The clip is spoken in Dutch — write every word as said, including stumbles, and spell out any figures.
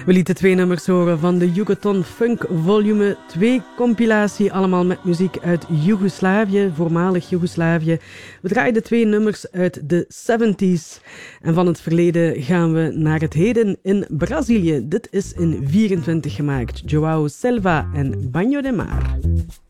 We lieten twee nummers horen van de Yucaton Funk Volume twee compilatie, allemaal met muziek uit Joegoslavië, voormalig Joegoslavië. We draaiden twee nummers uit de zeventig. En van het verleden gaan we naar het heden in Brazilië. Dit is in vierentwintig gemaakt. João Selva en Banho de Mar.